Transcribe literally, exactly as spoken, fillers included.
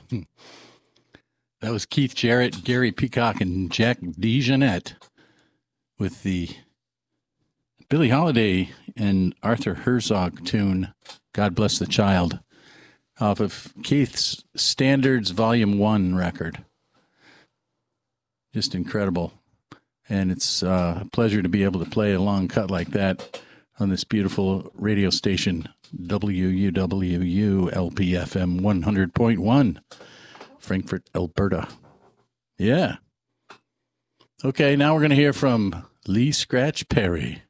That was Keith Jarrett, Gary Peacock, and Jack DeJohnette with the Billie Holiday and Arthur Herzog tune, God Bless the Child, off of Keith's Standards Volume one record. Just incredible. And it's uh, a pleasure to be able to play a long cut like that on this beautiful radio station, W U W U L P F M one hundred point one, Frankfort, Alberta. Yeah. Okay, now we're going to hear from Lee Scratch Perry.